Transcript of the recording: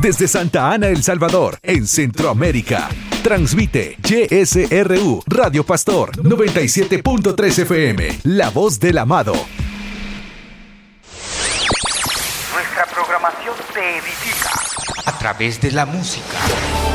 desde Santa Ana, El Salvador, en Centroamérica. Transmite YSRU Radio Pastor 97.3 FM, La Voz del Amado. Nuestra programación te edifica a través de la música.